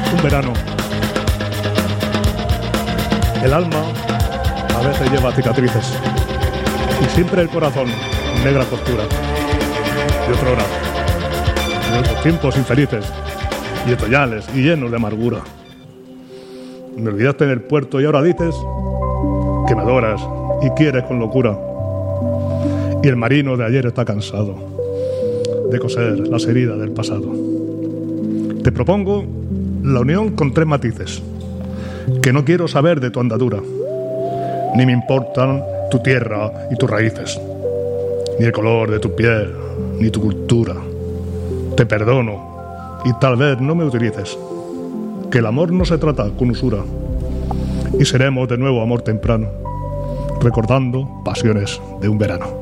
un verano. El alma a veces lleva cicatrices y siempre el corazón negra costura. Y otra hora, en otros tiempos infelices y otoñales y llenos de amargura. Me olvidaste en el puerto y ahora dices que me adoras y quieres con locura. Y el marino de ayer está cansado de coser las heridas del pasado. Te propongo la unión con 3 matices, que no quiero saber de tu andadura, ni me importan tu tierra y tus raíces, ni el color de tu piel, ni tu cultura. Te perdono y tal vez no me utilices, que el amor no se trata con usura, y seremos de nuevo amor temprano, recordando pasiones de un verano.